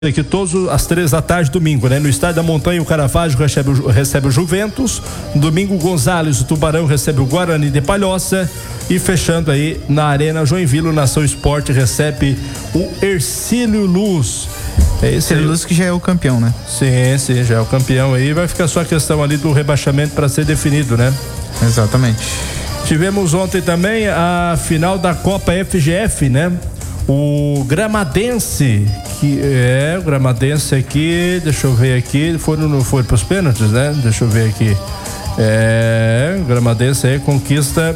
aqui todos às 3h, domingo, né? No estádio da Montanha, o Caravaggio recebe o Juventus. Domingo, Gonzales, o Tubarão recebe o Guarani de Palhoça. E fechando aí na Arena Joinville, o Nação Esporte recebe o Hercílio Luz. Hercílio Luz que já é o campeão, né? Sim, já é o campeão aí. Vai ficar só a questão ali do rebaixamento para ser definido, né? Exatamente. Tivemos ontem também a final da Copa FGF, né? O Gramadense, o Gramadense aqui, deixa eu ver aqui, foi pros pênaltis, né? Deixa eu ver aqui. O Gramadense aí conquista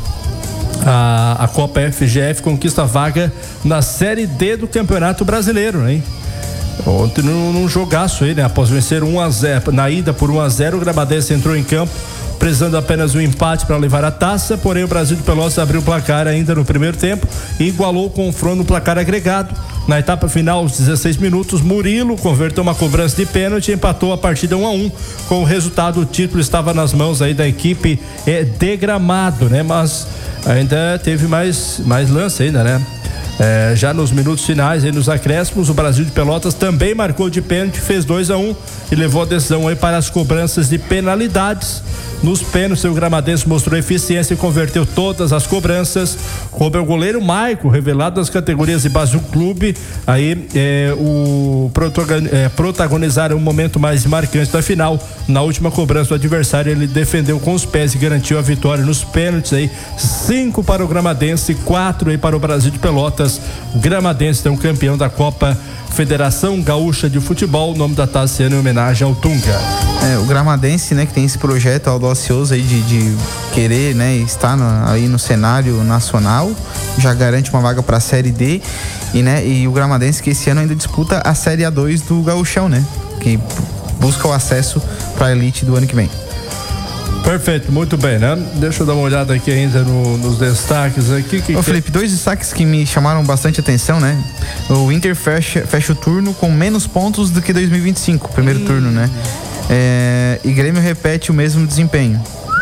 a Copa FGF, conquista a vaga na Série D do Campeonato Brasileiro, hein? Ontem num jogaço aí, né? Após vencer 1-0, na ida por 1-0, o Gramadense entrou em campo precisando apenas um empate para levar a taça, porém o Brasil de Pelotas abriu o placar ainda no primeiro tempo e igualou o confronto no placar agregado. Na etapa final, aos 16 minutos, Murilo converteu uma cobrança de pênalti e empatou a partida 1-1. Com o resultado, o título estava nas mãos aí da equipe de Gramado, né? Mas ainda teve mais lance ainda, né? Já nos minutos finais, aí nos acréscimos, o Brasil de Pelotas também marcou de pênalti, fez 2-1 e levou a decisão aí para as cobranças de penalidades. Nos pênaltis, o Gramadense mostrou eficiência e converteu todas as cobranças. Coube ao goleiro Maico, revelado das categorias de base do clube. Aí protagonizaram um momento mais marcante da final. Na última cobrança do adversário, ele defendeu com os pés e garantiu a vitória nos pênaltis aí. 5 para o Gramadense, 4 aí para o Brasil de Pelotas. Gramadense é um campeão da Copa Federação Gaúcha de Futebol. O nome da taça é em homenagem ao Tunga. O Gramadense, né, que tem esse projeto audacioso aí de querer, né, estar aí no cenário nacional, já garante uma vaga para a Série D e o Gramadense que esse ano ainda disputa a Série A2 do Gaúchão, né, que busca o acesso para a elite do ano que vem. Perfeito, muito bem, né? Deixa eu dar uma olhada aqui ainda nos destaques aqui. Felipe, 2 destaques que me chamaram bastante atenção, né? O Inter fecha o turno com menos pontos do que 2025, primeiro turno, né? E Grêmio repete o mesmo desempenho.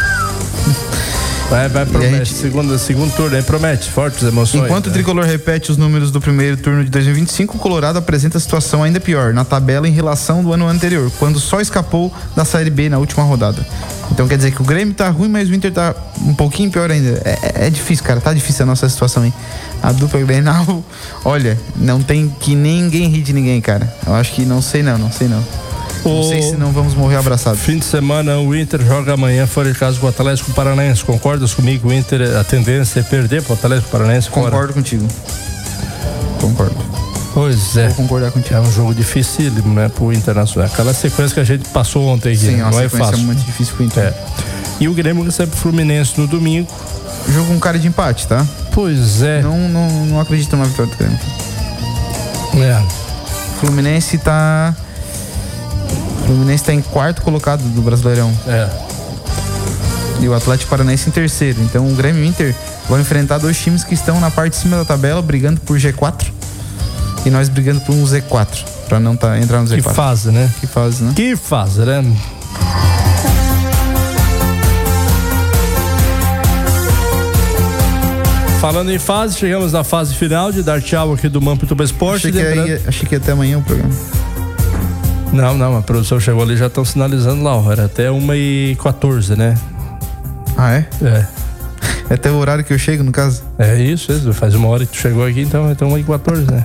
Vai promete. Segundo turno aí promete, fortes emoções. Enquanto o Tricolor repete os números do primeiro turno de 2025, o Colorado apresenta a situação ainda pior na tabela em relação do ano anterior, quando só escapou da Série B na última rodada. Então quer dizer que o Grêmio tá ruim, mas o Inter tá um pouquinho pior ainda. É difícil, cara, tá difícil a nossa situação aí. A dupla Grenal, olha, não tem que ninguém rir de ninguém, cara. Eu acho que não sei não. Não sei se não vamos morrer abraçados. Fim de semana o Inter joga amanhã fora de casa com o Atlético Paranaense. Concordas comigo? O Inter, a tendência é perder pro Atlético Paranaense fora? Concordo contigo. Concordo. Pois é. Vou concordar contigo. É um jogo dificílimo, né, pro Internacional. Aquela sequência que a gente passou ontem aqui. Sim, não é fácil. É muito difícil pro Inter. E o Grêmio recebe o Fluminense no domingo. Jogo com cara de empate, tá? Pois é. Não acredito na vitória do Grêmio. O Fluminense tá em quarto colocado do Brasileirão. E o Atlético Paranaense em terceiro. Então o Grêmio e o Inter vão enfrentar 2 times que estão na parte de cima da tabela, brigando por G4. E nós brigando por um Z4, pra não entrar no Z4. Que fase, né? Que fase, né? Falando em fase, chegamos na fase final de dar tchau aqui do Mampituba Esporte. Achei que ia até amanhã o programa. Não, a produção chegou ali, já estão sinalizando lá, era até 1h14, né? Ah, é? É até o horário que eu chego, no caso? É isso, faz 1 hora que tu chegou aqui, então é até 1h14, né?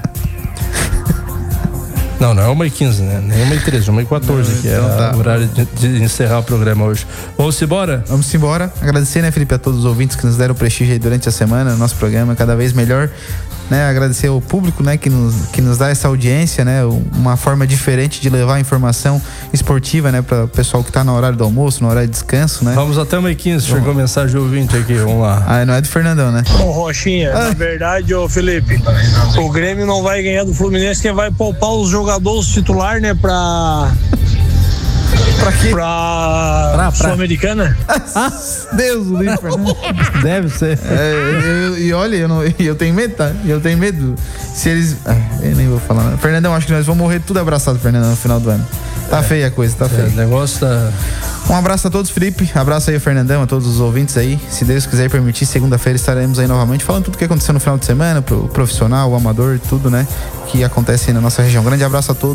Não é 1h15, né? Nem 1h13, 1h14, que é o horário de encerrar o programa hoje. Vamos embora? Vamos embora. Agradecer, né, Felipe, a todos os ouvintes que nos deram prestígio aí durante a semana, nosso programa cada vez melhor. Né, agradecer ao público, né, que nos dá essa audiência, né, uma forma diferente de levar a informação esportiva, né, para o pessoal que tá no horário do almoço, no horário de descanso, né. Vamos até 1h15, chegou mensagem de ouvinte aqui, vamos lá. Não é do Fernandão, né? Ô Rochinha, na verdade, ô Felipe, o Grêmio não vai ganhar do Fluminense, quem vai poupar os jogadores titular, né, pra quê? Pra Sul-Americana? Deus do livro. Deve ser. E olha, eu tenho medo, tá? Eu tenho medo. Se eles... eu nem vou falar nada. Fernandão, acho que nós vamos morrer tudo abraçado, Fernandão, no final do ano. Tá feia a coisa, tá feia. O negócio tá... Um abraço a todos, Felipe. Abraço aí ao Fernandão, a todos os ouvintes aí. Se Deus quiser permitir, segunda-feira estaremos aí novamente falando tudo o que aconteceu no final de semana, pro profissional, o amador, tudo, né? Que acontece aí na nossa região. Grande abraço a todos.